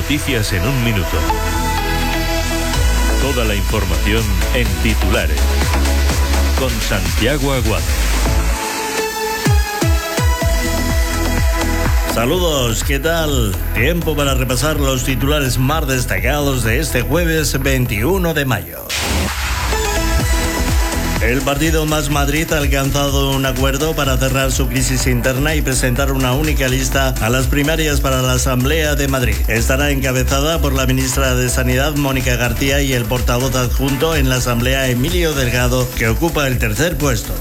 Noticias en un minuto. Toda la información en titulares. Con Santiago Aguado. Saludos, ¿qué tal? Tiempo para repasar los titulares más destacados de este jueves 21 de mayo. El partido Más Madrid ha alcanzado un acuerdo para cerrar su crisis interna y presentar una única lista a las primarias para la Asamblea de Madrid. Estará encabezada por la ministra de Sanidad, Mónica García, y el portavoz adjunto en la Asamblea, Emilio Delgado, que ocupa el tercer puesto.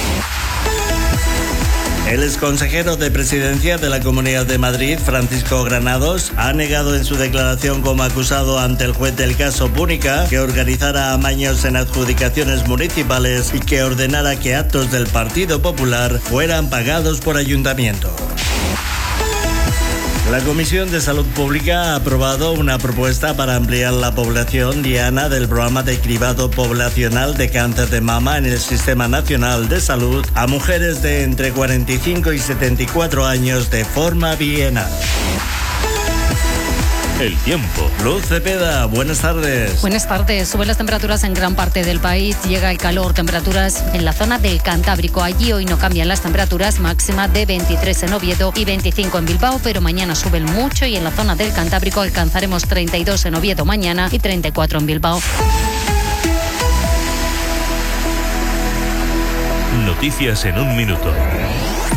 El exconsejero de Presidencia de la Comunidad de Madrid, Francisco Granados, ha negado en su declaración como acusado ante el juez del caso Púnica que organizara amaños en adjudicaciones municipales y que ordenara que actos del Partido Popular fueran pagados por ayuntamiento. La Comisión de Salud Pública ha aprobado una propuesta para ampliar la población diana del programa de cribado poblacional de cáncer de mama en el Sistema Nacional de Salud a mujeres de entre 45 y 74 años de forma bienal. El tiempo. Luz Cepeda, buenas tardes. Buenas tardes. Suben las temperaturas en gran parte del país. Llega el calor. Temperaturas en la zona del Cantábrico. Allí hoy no cambian las temperaturas. Máxima de 23 en Oviedo y 25 en Bilbao, pero mañana suben mucho y en la zona del Cantábrico alcanzaremos 32 en Oviedo mañana y 34 en Bilbao. Noticias en un minuto.